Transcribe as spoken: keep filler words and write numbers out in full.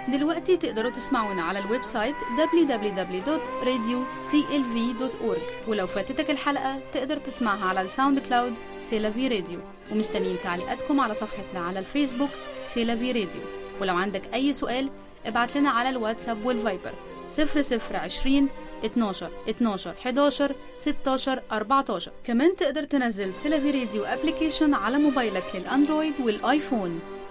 دلوقتي تقدروا تسمعونا على الويب سايت دبليو دبليو دبليو دوت راديو سي إل في دوت أورج، ولو فاتتك الحلقة تقدر تسمعها على الساوند كلاود سيلافي راديو. ومستنيين تعليقاتكم على صفحتنا على الفيسبوك سيلافي راديو. ولو عندك أي سؤال ابعت لنا على الواتساب والفايبر صفر صفر عشرين اتناشر اتناشر حداشر ستاشر أربعتاشر. كمان تقدر تنزل سيلافي راديو ابليكيشن على موبايلك للأندرويد والآيفون.